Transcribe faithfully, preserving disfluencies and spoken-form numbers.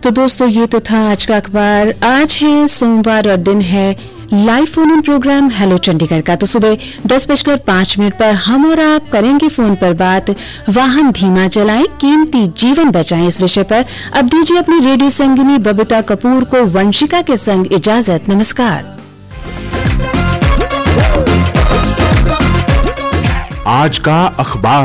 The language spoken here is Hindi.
तो दोस्तों ये तो था आज का अखबार। आज है सोमवार और दिन है live phone in programme hello Chandigarh का। तो सुबह दस बजकर पांच मिनट पर हम और आप करेंगे फोन पर बात, वाहन धीमा चलाएं कीमती जीवन बचाएं, इस विषय पर। अब दीजिए अपनी रेडियो संगिनी बबीता कपूर को वंशिका के संग इजाजत। नमस्कार। आज का अखबार।